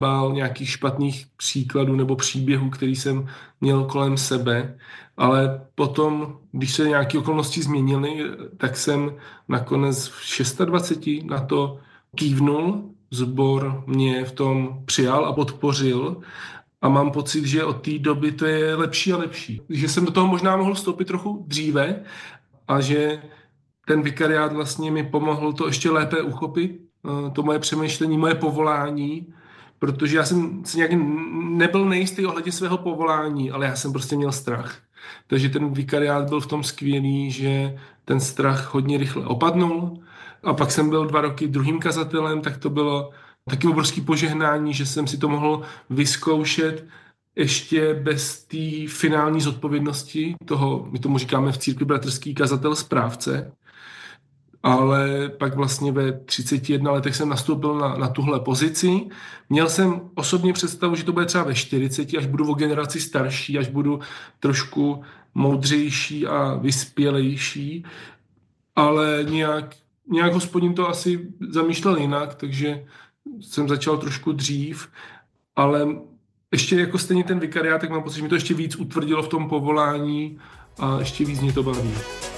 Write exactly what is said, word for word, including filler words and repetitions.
bál nějakých špatných příkladů nebo příběhů, který jsem měl kolem sebe, ale potom, když se nějaké okolnosti změnily, tak jsem nakonec v dvaceti šesti na to kývnul, sbor mě v tom přijal a podpořil a mám pocit, že od té doby to je lepší a lepší. Že jsem do toho možná mohl vstoupit trochu dříve a že ten vikariát vlastně mi pomohl to ještě lépe uchopit, to moje přemýšlení, moje povolání, protože já jsem si nějak nebyl nejistý ohledně svého povolání, ale já jsem prostě měl strach. Takže ten vikariát byl v tom skvělý, že ten strach hodně rychle opadnul. A pak jsem byl dva roky druhým kazatelem, tak to bylo taky obrovský požehnání, že jsem si to mohl vyzkoušet ještě bez té finální zodpovědnosti toho, my tomu říkáme v církvi bratrský kazatel správce, ale pak vlastně ve třiceti jedné letech jsem nastoupil na, na tuhle pozici. Měl jsem osobně představu, že to bude třeba ve čtyřiceti, až budu o generaci starší, až budu trošku moudřejší a vyspělejší, ale nějak, nějak Hospodin to asi zamýšlel jinak, takže jsem začal trošku dřív, ale ještě jako stejně ten vikariát, tak mám pocit, že mi to ještě víc utvrdilo v tom povolání a ještě víc mě to baví.